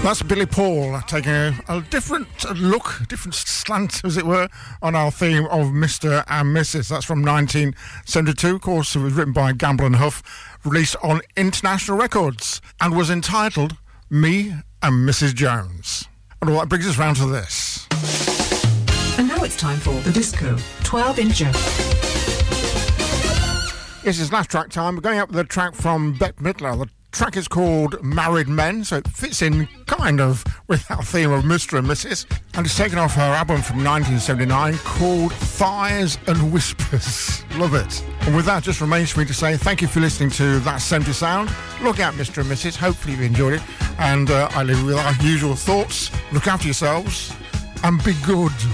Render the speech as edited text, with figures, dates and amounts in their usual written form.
That's Billy Paul taking a different look, different slant, as it were, on our theme of Mr. and Mrs. That's from 1972. Of course, it was written by Gamble and Huff, released on International Records, and was entitled Me and Mrs. Jones. And all that brings us round to this. And now it's time for the Disco 12-incher. Yes, it's last track time. We're going up with a track from Bette Midler. The track is called Married Men, so it fits in kind of with our theme of Mr. and Mrs. And it's taken off her album from 1979 called Thighs and Whispers. Love it. And with that, just remains for me to say thank you for listening to That 70 Sound. Look out, Mr. and Mrs. Hopefully you enjoyed it. And I leave you with our usual thoughts. Look after yourselves and be good.